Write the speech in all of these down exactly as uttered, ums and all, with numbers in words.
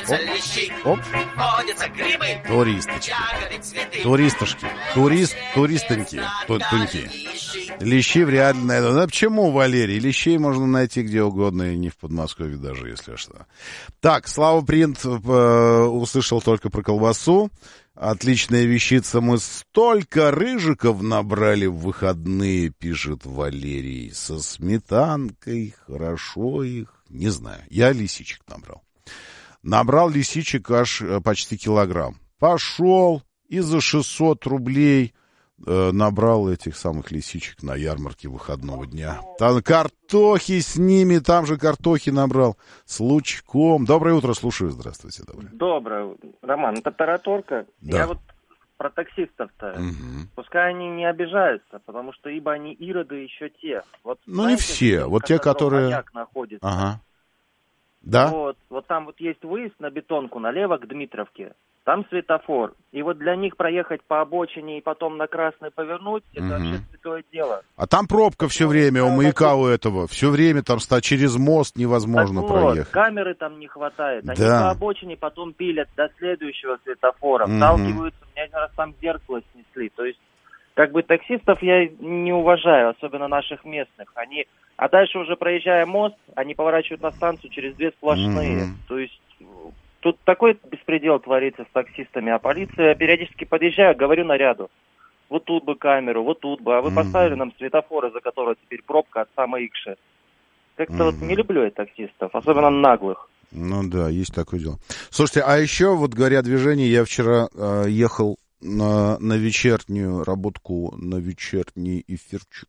оп. Туристочки. Туристушки. Турист, туристоньки. Туньки. Лещи вряд ли найду. Да почему, Валерий? Лещей можно найти где угодно, и не в Подмосковье даже, если что. Так, Слава Принт э, услышал только про колбасу. Отличная вещица. Мы столько рыжиков набрали в выходные, пишет Валерий. Со сметанкой. Хорошо их. Не знаю. Я лисичек набрал. Набрал лисичек аж почти килограмм. Пошел и за шестьсот рублей э, набрал этих самых лисичек на ярмарке выходного дня. Там картохи с ними, там же картохи набрал. С лучком. Доброе утро, слушаю. Здравствуйте. Доброе. Доброе. Роман, это тараторка. Да. Я вот про таксистов-то. Угу. Пускай они не обижаются, потому что ибо они ироды еще те. Вот, ну, знаете, не все. Вот те, которые... находится. Ага. Да? Вот, вот там вот есть выезд на Бетонку налево к Дмитровке. Там светофор. И вот для них проехать по обочине и потом на красный повернуть, это угу. вообще святое дело. А там пробка все время у маяка у этого. Все время там ста через мост невозможно так проехать. Вот, камеры там не хватает. Они да. по обочине потом пилят до следующего светофора. Угу. Сталкиваются, у меня один раз там зеркало снесли. То есть, как бы таксистов я не уважаю, особенно наших местных. Они, а дальше уже проезжая мост, они поворачивают на станцию через две сплошные. Угу. То есть... Тут такой беспредел творится с таксистами, а полиция периодически подъезжает, говорю наряду. Вот тут бы камеру, вот тут бы, а вы mm-hmm. поставили нам светофоры, за которые теперь пробка от самой Икши. Как-то mm-hmm. вот не люблю я таксистов, особенно наглых. Ну да, есть такое дело. Слушайте, а еще, вот говоря о движении, я вчера э, ехал на, на вечернюю работку, на вечерний эфирчик,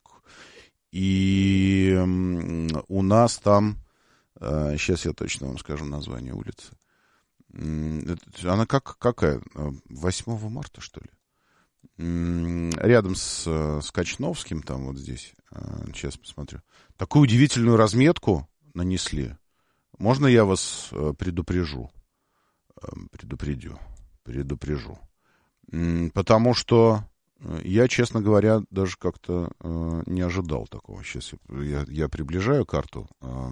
и э, у нас там, э, сейчас я точно вам скажу название улицы, она как, какая? восьмого марта, что ли? Рядом с, с Качновским, там вот здесь. Сейчас посмотрю. Такую удивительную разметку нанесли. Можно я вас предупрежу? Предупредю. Предупрежу. Потому что я, честно говоря, даже как-то не ожидал такого. Сейчас я, я приближаю карту.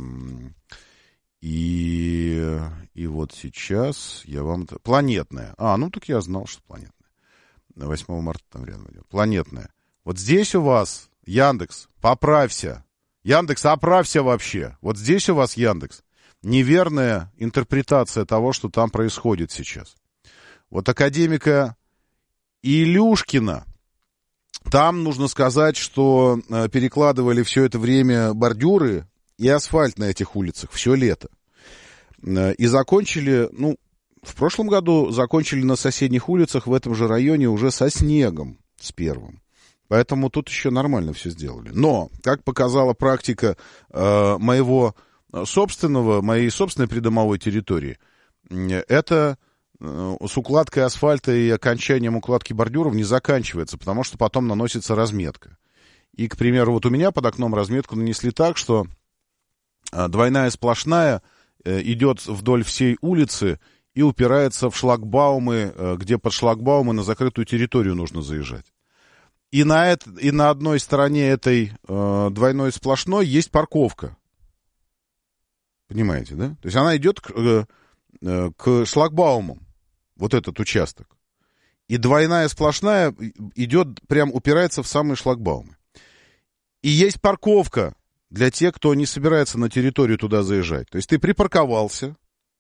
И, и вот сейчас я вам... Планетная. А, ну так я знал, что планетная. восьмого марта там рядом идет. Планетная. Вот здесь у вас, Яндекс, поправься. Яндекс, оправься вообще. Вот здесь у вас, Яндекс, неверная интерпретация того, что там происходит сейчас. Вот академика Илюшкина. Там нужно сказать, что перекладывали все это время бордюры и асфальт на этих улицах все лето. И закончили, ну, в прошлом году закончили на соседних улицах в этом же районе уже со снегом, с первым. Поэтому тут еще нормально все сделали. Но, как показала практика э, моего собственного, моей собственной придомовой территории, это э, с укладкой асфальта и окончанием укладки бордюров не заканчивается, потому что потом наносится разметка. И, к примеру, вот у меня под окном разметку нанесли так, что двойная сплошная идет вдоль всей улицы и упирается в шлагбаумы, где под шлагбаумы на закрытую территорию нужно заезжать. И на, это, и на одной стороне этой э, двойной сплошной есть парковка. Понимаете, да? То есть она идет к, э, к шлагбаумам, вот этот участок. И двойная сплошная идет, прям упирается в самые шлагбаумы. И есть парковка для тех, кто не собирается на территорию туда заезжать. То есть ты припарковался,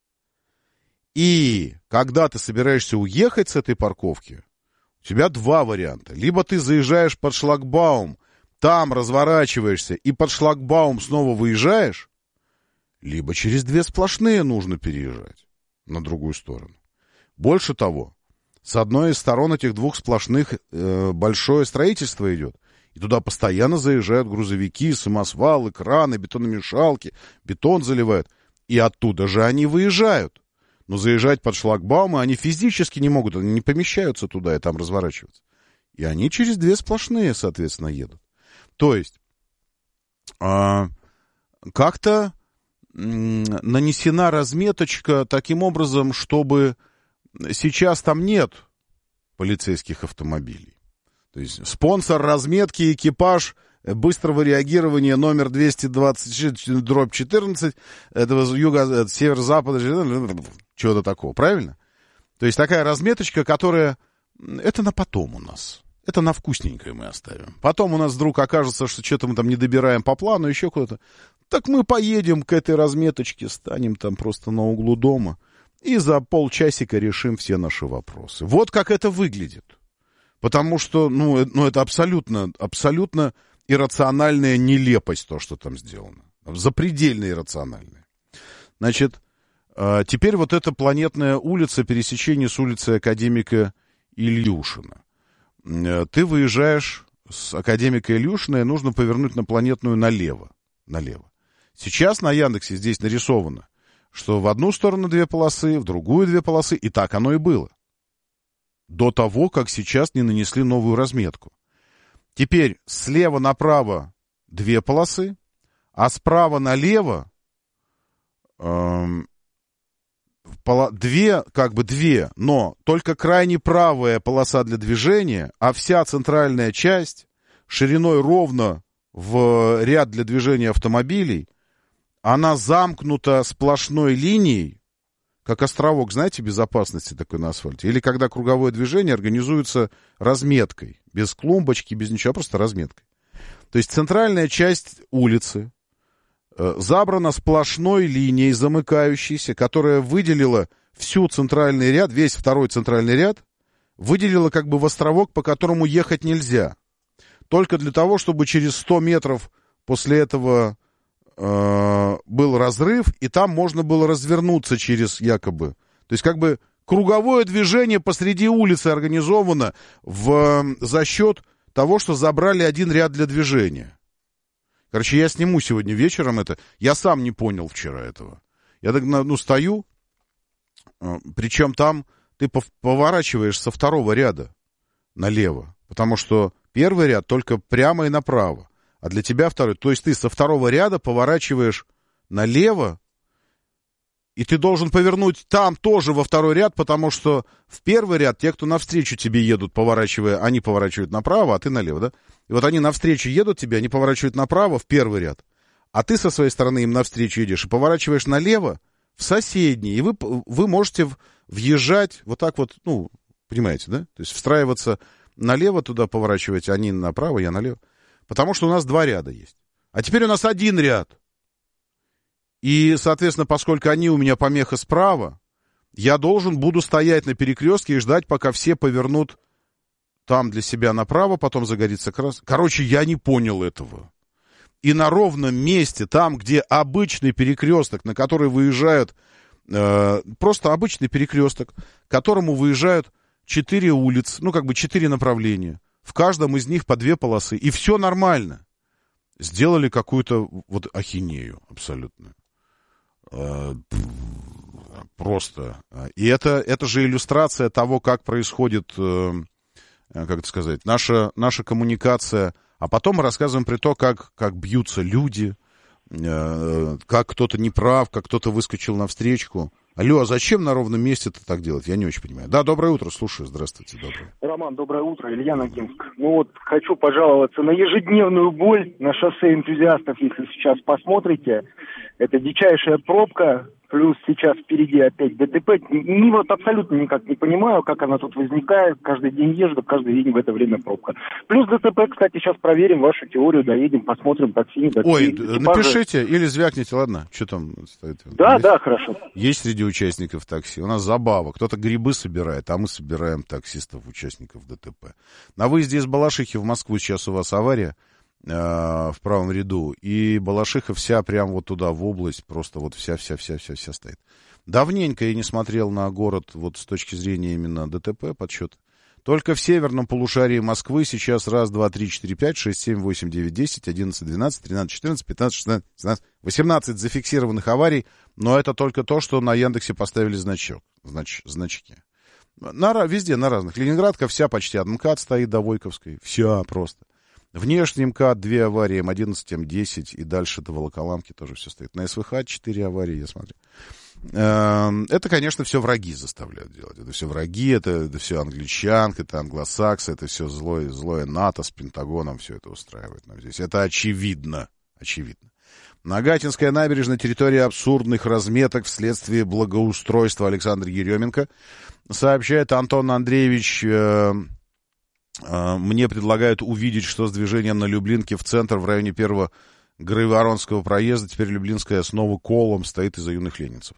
и когда ты собираешься уехать с этой парковки, у тебя два варианта. Либо ты заезжаешь под шлагбаум, там разворачиваешься и под шлагбаум снова выезжаешь, либо через две сплошные нужно переезжать на другую сторону. Больше того, с одной из сторон этих двух сплошных э, большое строительство идет. И туда постоянно заезжают грузовики, самосвалы, краны, бетономешалки, бетон заливают. И оттуда же они выезжают. Но заезжать под шлагбаумы они физически не могут, они не помещаются туда и там разворачиваться. И они через две сплошные, соответственно, едут. То есть э, как-то э, нанесена разметочка таким образом, чтобы сейчас там нет полицейских автомобилей. То есть спонсор разметки, экипаж быстрого реагирования номер двести двадцать шесть дробь четырнадцать этого юга, северо-запада. чего-то такого, правильно? То есть такая разметочка, которая... Это на потом у нас. Это на вкусненькое мы оставим. Потом у нас вдруг окажется, что что-то мы там не добираем по плану, еще куда-то. Так мы поедем к этой разметочке, станем там просто на углу дома и за полчасика решим все наши вопросы. Вот как это выглядит. Потому что, ну, ну это абсолютно, абсолютно иррациональная нелепость, то, что там сделано. Запредельно иррациональная. Значит, теперь вот эта планетная улица, пересечение с улицей академика Ильюшина. Ты выезжаешь с академика Ильюшина, и нужно повернуть на планетную налево. налево. Сейчас на Яндексе здесь нарисовано, что в одну сторону две полосы, в другую две полосы, и так оно и было. До того, как сейчас не нанесли новую разметку. Теперь слева направо две полосы, а справа налево эм, пола, две, как бы две, но только крайне правая полоса для движения, а вся центральная часть шириной ровно в ряд для движения автомобилей, она замкнута сплошной линией, как островок, знаете, безопасности такой на асфальте. Или когда круговое движение организуется разметкой. Без клумбочки, без ничего, а просто разметкой. То есть центральная часть улицы э, забрана сплошной линией, замыкающейся, которая выделила всю центральный ряд, весь второй центральный ряд, выделила как бы в островок, по которому ехать нельзя. Только для того, чтобы через сто метров после этого... был разрыв, и там можно было развернуться через якобы. То есть как бы круговое движение посреди улицы организовано в, за счет того, что забрали один ряд для движения. Короче, я сниму сегодня вечером это. Я сам не понял вчера этого. Я так, ну, стою, причем там ты поворачиваешь со второго ряда налево, потому что первый ряд только прямо и направо. А для тебя второй. То есть ты со второго ряда поворачиваешь налево, и ты должен повернуть там тоже во второй ряд, потому что в первый ряд те, кто навстречу тебе едут, поворачивая, они поворачивают направо, а ты налево, да? И вот они навстречу едут тебе, они поворачивают направо в первый ряд, а ты со своей стороны им навстречу едешь и поворачиваешь налево в соседний, и вы, вы можете въезжать вот так вот, ну, понимаете, да? То есть встраиваться налево туда, поворачивать, они направо, я налево. Потому что у нас два ряда есть. А теперь у нас один ряд. И, соответственно, поскольку они у меня помеха справа, я должен буду стоять на перекрестке и ждать, пока все повернут там для себя направо, потом загорится красный. Короче, я не понял этого. И на ровном месте, там, где обычный перекресток, на который выезжают, э, просто обычный перекресток, к которому выезжают четыре улицы, ну, как бы четыре направления. В каждом из них по две полосы. И все нормально. Сделали какую-то вот ахинею абсолютно. Просто. И это, это же иллюстрация того, как происходит, как это сказать, наша, наша коммуникация. А потом мы рассказываем про то, как, как бьются люди, как кто-то неправ, как кто-то выскочил навстречку. Алло, а зачем на ровном месте-то так делать? Я не очень понимаю. Да, доброе утро, слушаю, здравствуйте, доброе. Роман, доброе утро, Илья Ногинск. Ну вот, хочу пожаловаться на ежедневную боль на шоссе энтузиастов, если сейчас посмотрите. Это дичайшая пробка, плюс сейчас впереди опять ДТП. Ни вот абсолютно никак не понимаю, как она тут возникает. Каждый день езжу, каждый день в это время пробка. Плюс ДТП, кстати, сейчас проверим вашу теорию, доедем, посмотрим такси. такси Ой, экипажи. Напишите или звякните, ладно? Что там стоит? Да, есть? Да, хорошо. Есть среди участников такси. У нас забава. Кто-то грибы собирает, а мы собираем таксистов, участников ДТП. На выезде из Балашихи в Москву сейчас у вас авария э, в правом ряду. И Балашиха вся прям вот туда, в область, просто вот вся-вся-вся-вся стоит. Давненько я не смотрел на город вот с точки зрения именно ДТП подсчета. Только в северном полушарии Москвы сейчас раз, два, три, четыре, пять, шесть, семь, восемь, девять, десять, одиннадцать, двенадцать, тринадцать, четырнадцать, пятнадцать, шестнадцать, семнадцать, восемнадцать зафиксированных аварий, но это только то, что на Яндексе поставили значок, знач, значки. На, везде, на разных. Ленинградка вся почти от МКАД стоит до Войковской. Вся просто. Внешний МКАД две аварии, М одиннадцать, М десять и дальше до Волоколамки тоже все стоит. На СВХ четыре аварии, я смотрю. Это, конечно, все враги заставляют делать. Это все враги, это, это все англичанка, это англосаксы, это все злое, злое НАТО с Пентагоном все это устраивает нам здесь. Это очевидно, очевидно. Нагатинская набережная, территория абсурдных разметок вследствие благоустройства. Александр Еременко сообщает. Антон Андреевич, э, э, мне предлагают увидеть, что с движением на Люблинке в центр в районе первого Грайворонского проезда. Теперь Люблинская снова колом стоит из-за юных ленинцев.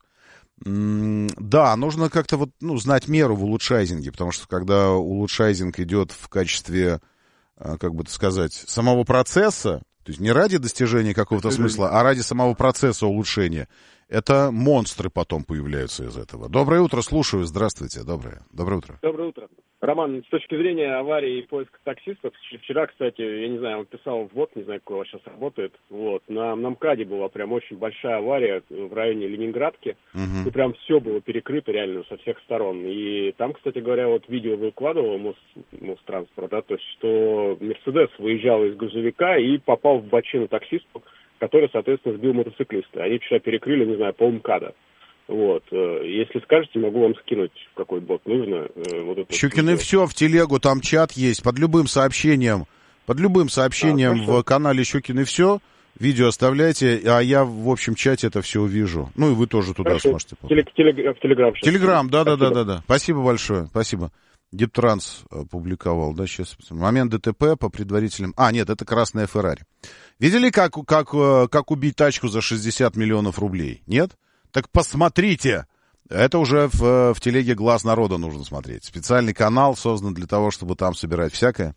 М- да, нужно как-то вот, ну, знать меру в улучшайзинге, потому что когда улучшайзинг идет в качестве, э, как бы это сказать, самого процесса, то есть не ради достижения какого-то смысла, а ради самого процесса улучшения. Это монстры потом появляются из этого. Доброе утро, слушаю. Здравствуйте. Доброе. Доброе утро. Доброе утро. Роман, с точки зрения аварии и поиска таксистов, вчера, кстати, я не знаю, он писал ввод, не знаю, какой у вас сейчас работает, вот, на, на МКАДе была прям очень большая авария в районе Ленинградки, uh-huh. и прям все было перекрыто реально со всех сторон. И там, кстати говоря, вот видео выкладывал Мос, Мостранспорт, да, то есть, что Мерседес выезжал из грузовика и попал в бочину таксисту, который, соответственно, сбил мотоциклиста. Они вчера перекрыли, не знаю, пол МКАДа. Вот. Если скажете, могу вам скинуть, в какой бот нужно. Вот это Щукин и все в телегу, там чат есть, под любым сообщением, под любым сообщением а, в канале Щукин и все, видео оставляйте, а я в общем чате это все увижу. Ну и вы тоже туда хорошо. Сможете. Телег, телег, в Телеграм. Телеграм, да-да-да-да. Спасибо большое, спасибо. Диптранс опубликовал, да, сейчас. Момент ДТП по предварительным... А, нет, это красная Феррари. Видели, как, как, как убить тачку за шестьдесят миллионов рублей? Нет? Так посмотрите. Это уже в, в телеге «Глаз народа» нужно смотреть. Специальный канал создан для того, чтобы там собирать всякое.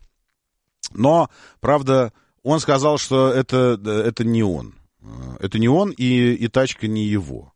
Но, правда, он сказал, что это, это не он. Это не он, и, и тачка не его.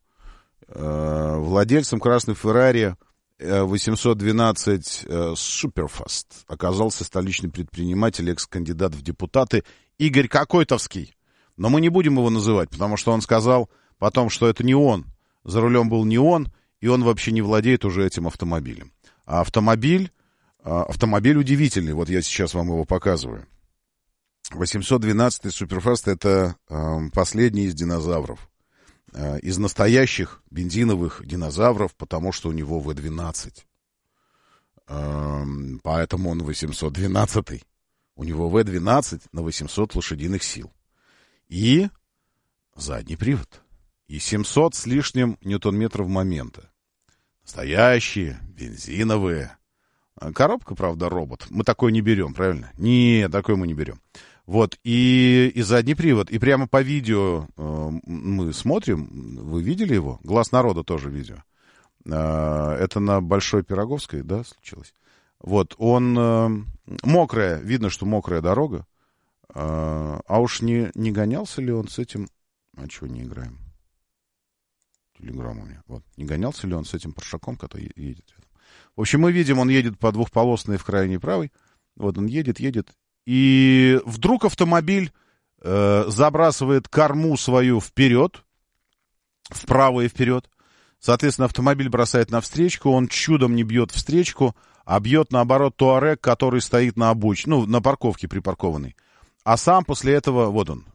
Владельцем красной «Феррари» восемьсот двенадцать Суперфаст оказался столичный предприниматель, экс-кандидат в депутаты Игорь Кокойтовский. Но мы не будем его называть, потому что он сказал потом, что это не он. За рулем был не он, и он вообще не владеет уже этим автомобилем. А автомобиль, автомобиль удивительный. Вот я сейчас вам его показываю. восемьсот двенадцатый Суперфаст — это последний из динозавров. Из настоящих бензиновых динозавров, потому что у него вэ двенадцать. Поэтому он восемьсот двенадцатый. У него вэ двенадцать на восемьсот лошадиных сил. И задний привод. И семьсот с лишним ньютон-метров момента. Настоящие, бензиновые. Коробка, правда, робот. Мы такой не берем, правильно? Нет, такой мы не берем. Вот, и, и задний привод. И прямо по видео э, мы смотрим. Вы видели его? «Глаз народа» тоже видео. Э, это на Большой Пироговской, да, случилось? Вот, он... Э, мокрая, видно, что мокрая дорога. Э, а уж не, не гонялся ли он с этим... А чего не играем? Телеграм у меня. Вот, не гонялся ли он с этим паршаком, который едет рядом? В общем, мы видим, он едет по двухполосной в крайней правой. Вот он едет, едет. И вдруг автомобиль э, забрасывает корму свою вперед, вправо и вперед. Соответственно, автомобиль бросает навстречку, он чудом не бьет встречку, а бьет, наоборот, Туарег, который стоит на обочине, ну, на парковке припаркованный. А сам после этого, вот он,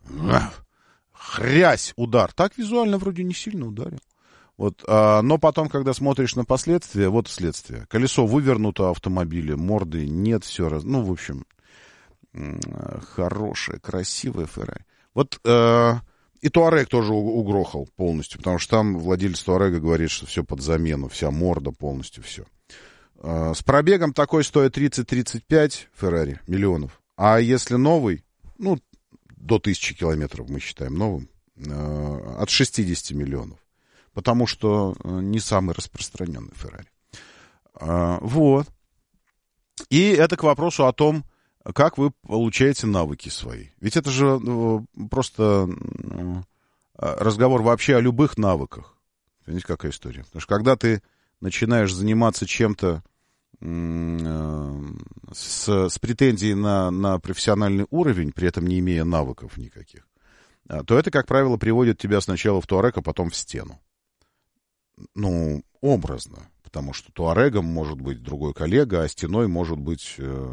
хрясь, удар. Так визуально вроде не сильно ударил. Вот, а, но потом, когда смотришь на последствия, вот следствие. Колесо вывернуто автомобиля, морды нет, все раз. Ну, в общем... Хорошая, красивая Феррари. Вот э, и Туарег тоже угрохал полностью, потому что там владелец Туарега говорит, что все под замену, вся морда полностью, все. Э, с пробегом такой стоит тридцать-тридцать пять Феррари миллионов. А если новый, ну, до тысячи километров мы считаем новым, э, от шестидесяти миллионов. Потому что не самый распространенный Феррари. Э, вот. И это к вопросу о том, как вы получаете навыки свои. Ведь это же ну, просто ну, разговор вообще о любых навыках. Понимаете, какая история? Потому что когда ты начинаешь заниматься чем-то э, с, с претензией на, на профессиональный уровень, при этом не имея навыков никаких, то это, как правило, приводит тебя сначала в Туарег, а потом в стену. Ну, образно. Потому что Туарегом может быть другой коллега, а стеной может быть... Э,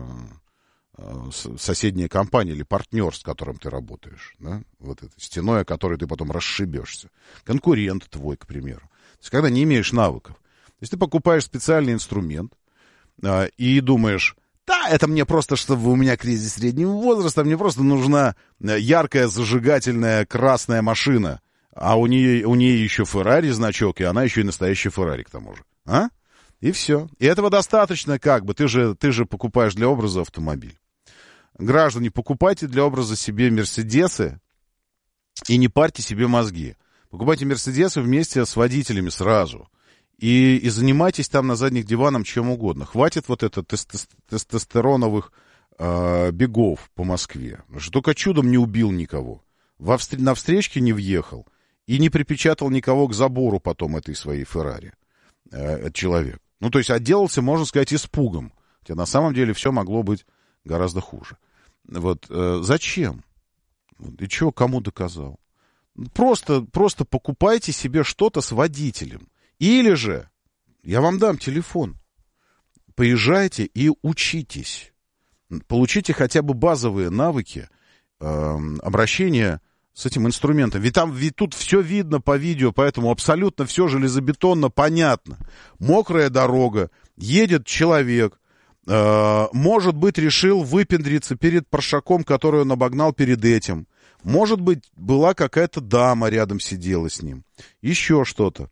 соседняя компания или партнер, с которым ты работаешь, да? Вот этой стеной, о которой ты потом расшибешься. Конкурент твой, к примеру. То есть, когда не имеешь навыков. То есть, ты покупаешь специальный инструмент а, и думаешь, Да, это мне просто, чтобы у меня кризис среднего возраста, мне просто нужна яркая, зажигательная красная машина. А у нее, у нее еще Феррари значок, и она еще и настоящая Феррари к тому же. А? И все. И этого достаточно как бы. Ты же, ты же покупаешь для образа автомобиль. Граждане, покупайте для образа себе Мерседесы и не парьте себе мозги. Покупайте Мерседесы вместе с водителями сразу. И, и занимайтесь там на задних диванах чем угодно. Хватит вот это тесто- тестостероновых э, бегов по Москве. Что только чудом не убил никого. Во встр- на встречке не въехал. И не припечатал никого к забору потом этой своей Феррари. Э, человек. Ну, то есть отделался, можно сказать, испугом. Хотя на самом деле все могло быть гораздо хуже. Вот э, зачем? И что кому доказал? Просто, просто покупайте себе что-то с водителем. Или же, я вам дам телефон, поезжайте и учитесь. Получите хотя бы базовые навыки э, обращения с этим инструментом. Ведь там, ведь тут все видно по видео, поэтому абсолютно все железобетонно понятно. Мокрая дорога, едет человек, э, может быть, решил выпендриться перед паршаком, который он обогнал перед этим. Может быть, была какая-то дама рядом сидела с ним. Еще что-то.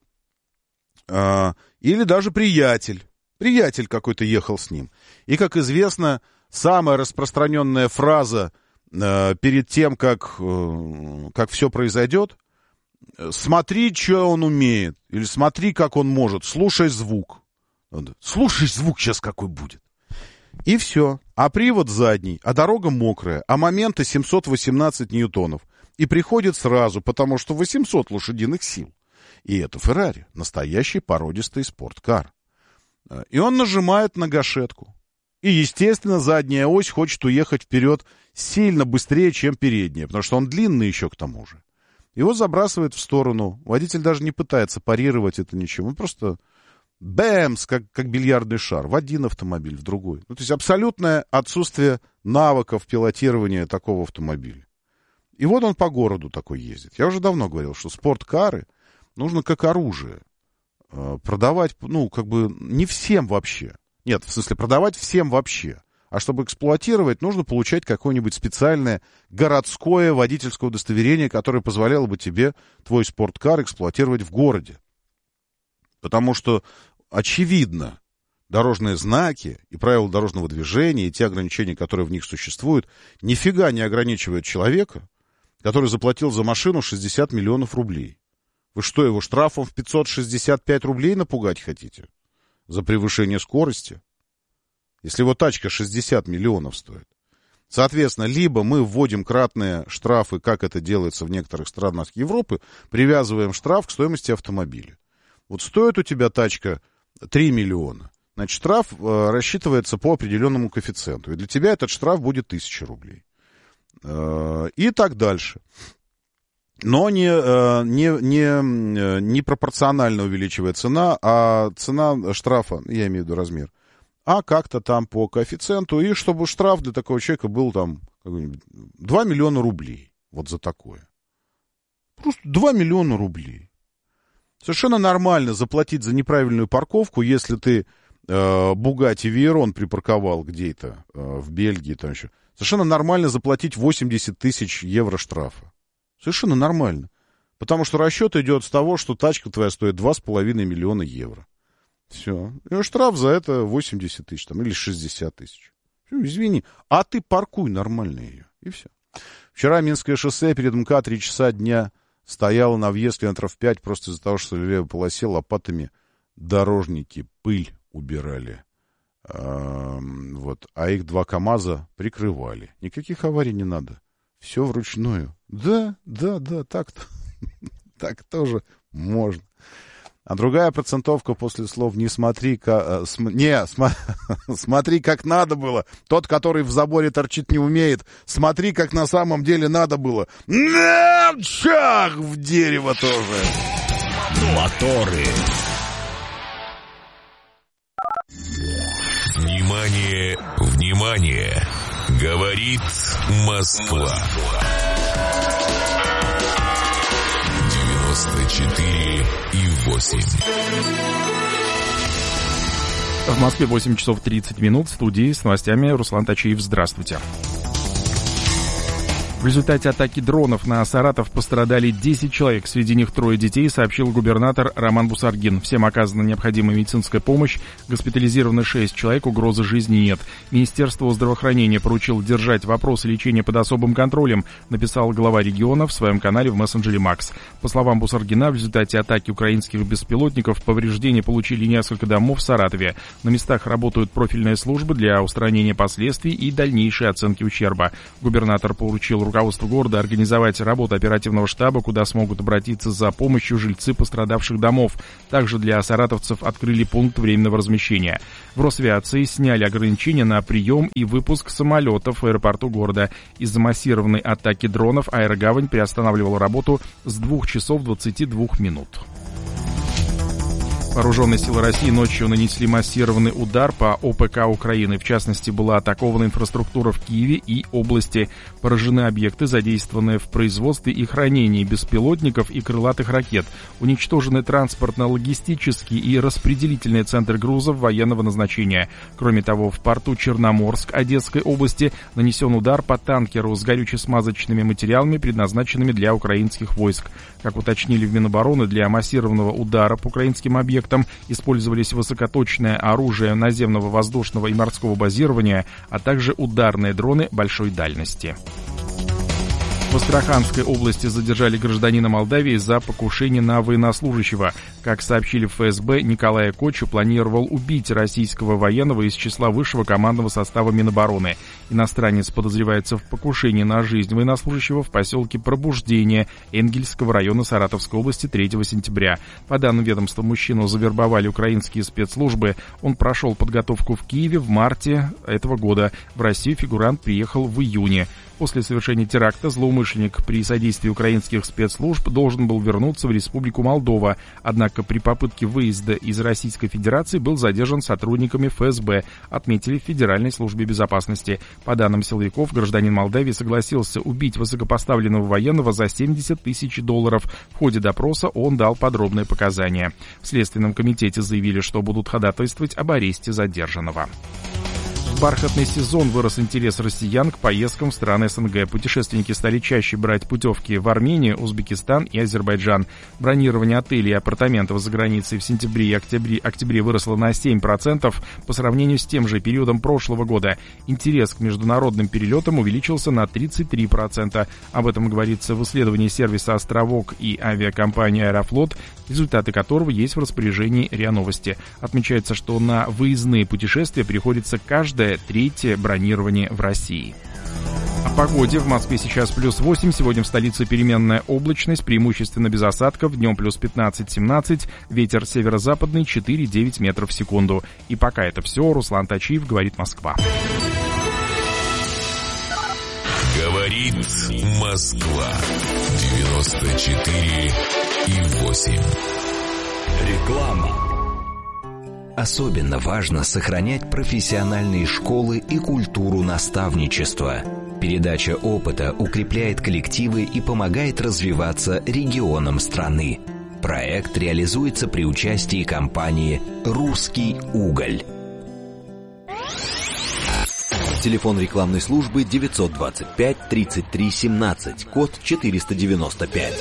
Э, или даже приятель. Приятель какой-то ехал с ним. И, как известно, самая распространенная фраза перед тем, как, как все произойдет, смотри, что он умеет, или смотри, как он может, слушай звук. Слушай звук сейчас какой будет. И все. А привод задний, а дорога мокрая, а моменты семьсот восемнадцать ньютонов. И приходит сразу, потому что восемьсот лошадиных сил. И это Феррари, настоящий породистый спорткар. И он нажимает на гашетку. И, естественно, задняя ось хочет уехать вперед сильно быстрее, чем передняя, потому что он длинный еще к тому же. Его забрасывает в сторону. Водитель даже не пытается парировать это ничем. Он просто бэмс, как, как бильярдный шар, в один автомобиль, в другой. Ну, то есть абсолютное отсутствие навыков пилотирования такого автомобиля. И вот он по городу такой ездит. Я уже давно говорил, что спорткары нужно как оружие продавать, ну, как бы не всем вообще. Нет, в смысле, продавать всем вообще. А чтобы эксплуатировать, нужно получать какое-нибудь специальное городское водительское удостоверение, которое позволяло бы тебе твой спорткар эксплуатировать в городе. Потому что, очевидно, дорожные знаки и правила дорожного движения, и те ограничения, которые в них существуют, нифига не ограничивают человека, который заплатил за машину шестьдесят миллионов рублей. Вы что, его штрафом в пятьсот шестьдесят пять рублей напугать хотите? За превышение скорости? Если его тачка шестьдесят миллионов стоит. Соответственно, либо мы вводим кратные штрафы, как это делается в некоторых странах Европы, привязываем штраф к стоимости автомобиля. Вот стоит у тебя тачка три миллиона, значит, штраф э, рассчитывается по определенному коэффициенту. И для тебя этот штраф будет тысяча рублей. Э, и так дальше. Но не, не, не, не пропорционально увеличивая цена, а цена штрафа, я имею в виду размер, а как-то там по коэффициенту, и чтобы штраф для такого человека был там два миллиона рублей. Вот за такое. Просто два миллиона рублей. Совершенно нормально заплатить за неправильную парковку, если ты э, Бугатти Вейрон припарковал где-то э, в Бельгии. Там еще. Совершенно нормально заплатить восемьдесят тысяч евро штрафа. Совершенно нормально. Потому что расчет идет с того, что тачка твоя стоит два с половиной миллиона евро. Все. И штраф за это восемьдесят тысяч там, или шестьдесят тысяч. Все, извини. А ты паркуй нормально ее. И все. Вчера Минское шоссе перед МКАД три часа дня стояло на въезд километров пять просто из-за того, что в левой полосе лопатами дорожники пыль убирали. А, вот. А их два КАМАЗа прикрывали. Никаких аварий не надо. Все вручную. Да, да, да, так-то. Так тоже можно. А другая процентовка после слов «не смотри, как...» см, не, см, смотри, как надо было. Тот, который в заборе торчит, не умеет. Смотри, как на самом деле надо было. На, чах, в дерево тоже. Моторы. Внимание, внимание. Говорит Москва. девяносто четыре и восемь. В Москве восемь часов тридцать минут. В студии с новостями Руслан Тачиев. Здравствуйте. В результате атаки дронов на Саратов пострадали десять человек, среди них трое детей, сообщил губернатор Роман Бусаргин. Всем оказана необходимая медицинская помощь, госпитализированы шесть человек, угрозы жизни нет. Министерство здравоохранения поручило держать вопросы лечения под особым контролем, написал глава региона в своем канале в мессенджере Макс. По словам Бусаргина, в результате атаки украинских беспилотников повреждения получили несколько домов в Саратове. На местах работают профильные службы для устранения последствий и дальнейшей оценки ущерба. Губернатор поручил руководству города организовать работу оперативного штаба, куда смогут обратиться за помощью жильцы пострадавших домов. Также для саратовцев открыли пункт временного размещения. В Росавиации сняли ограничения на прием и выпуск самолетов в аэропорту города. Из-за массированной атаки дронов аэрогавань приостанавливала работу с двух часов двадцати двух минут. Вооруженные силы России ночью нанесли массированный удар по ОПК Украины. В частности, была атакована инфраструктура в Киеве и области. Поражены объекты, задействованные в производстве и хранении беспилотников и крылатых ракет. Уничтожены транспортно-логистические и распределительные центры грузов военного назначения. Кроме того, в порту Черноморск Одесской области нанесен удар по танкеру с горюче-смазочными материалами, предназначенными для украинских войск. Как уточнили в Минобороны, для массированного удара по украинским объектам использовались высокоточное оружие наземного, воздушного и морского базирования, а также ударные дроны большой дальности. В Астраханской области задержали гражданина Молдавии за покушение на военнослужащего. Как сообщили в эф эс бэ, Николай Кочу планировал убить российского военного из числа высшего командного состава Минобороны. Иностранец подозревается в покушении на жизнь военнослужащего в поселке Пробуждение Энгельсского района Саратовской области третьего сентября. По данным ведомства, мужчину завербовали украинские спецслужбы. Он прошел подготовку в Киеве в марте этого года. В Россию фигурант приехал в июне. После совершения теракта злоумышленник при содействии украинских спецслужб должен был вернуться в Республику Молдова. Однако при попытке выезда из Российской Федерации был задержан сотрудниками эф эс бэ, отметили в Федеральной службе безопасности. По данным силовиков, гражданин Молдавии согласился убить высокопоставленного военного за семьдесят тысяч долларов. В ходе допроса он дал подробные показания. В Следственном комитете заявили, что будут ходатайствовать об аресте задержанного. В бархатный сезон вырос интерес россиян к поездкам в страны эс эн гэ. Путешественники стали чаще брать путевки в Армению, Узбекистан и Азербайджан. Бронирование отелей и апартаментов за границей в сентябре и октябре, октябре выросло на семь процентов по сравнению с тем же периодом прошлого года. Интерес к международным перелетам увеличился на тридцать три процента. Об этом говорится в исследовании сервиса «Островок» и авиакомпании «Аэрофлот», результаты которого есть в распоряжении РИА Новости. Отмечается, что на выездные путешествия приходится каждое третье бронирование в России. О погоде. В Москве сейчас плюс восемь, сегодня в столице переменная облачность, преимущественно без осадков, днем плюс пятнадцать-семнадцать, ветер северо-западный четыре-девять метров в секунду. И пока это все, Руслан Тачиев, говорит Москва. Говорит Москва. девяносто четыре и восемь. Реклама. Особенно важно сохранять профессиональные школы и культуру наставничества. Передача опыта укрепляет коллективы и помогает развиваться регионам страны. Проект реализуется при участии компании «Русский уголь». Телефон рекламной службы девятьсот двадцать пять тридцать три семнадцать, код четыреста девяносто пять.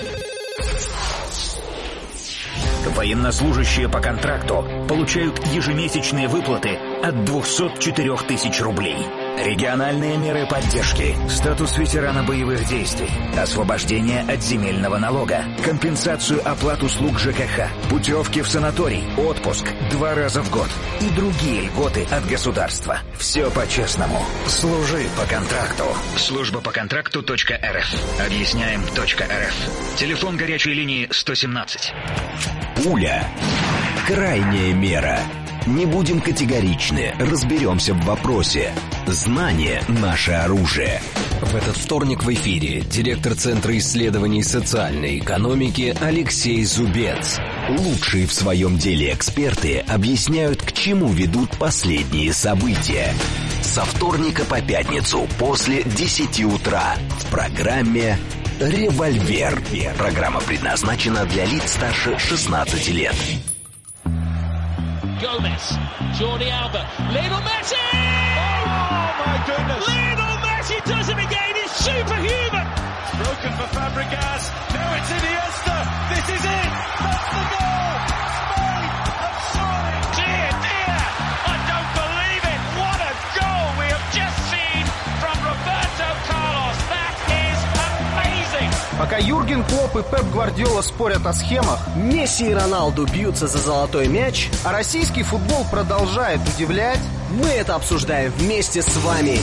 Военнослужащие по контракту получают ежемесячные выплаты от двухсот четырёх тысяч рублей. Региональные меры поддержки, статус ветерана боевых действий, освобождение от земельного налога, компенсацию оплат услуг жэ ка ха, путевки в санаторий, отпуск два раза в год и другие льготы от государства. Все по-честному. Служи по контракту. Служба по контракту точка эр эф. Объясняем точка эр эф. Телефон горячей линии сто семнадцать. Пуля. Крайняя мера. Не будем категоричны, разберемся в вопросе. Знание – наше оружие. В этот вторник в эфире директор Центра исследований социальной экономики Алексей Зубец. Лучшие в своем деле эксперты объясняют, к чему ведут последние события. Со вторника по пятницу после десяти утра в программе «Револьвер». Программа предназначена для лиц старше шестнадцати лет. Gomez, Jordi Alba, Lionel Messi! Oh my goodness! Lionel Messi does it again. It's superhuman. Broken for Fabregas. Now it's Iniesta. This is it. That's the goal. Spain have scored. Dear, dear, I don't believe it. What a goal we have just seen from Roberto Carlos. That is amazing. Пока Юрген Клопп и Пеп Гвардиола спорят о схемах, Месси и Роналду бьются за золотой мяч, а российский футбол продолжает удивлять, мы это обсуждаем вместе с вами.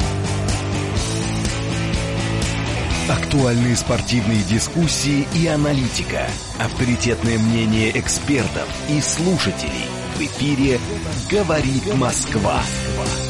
Актуальные спортивные дискуссии и аналитика. Авторитетное мнение экспертов и слушателей. В эфире «Говорит Москва».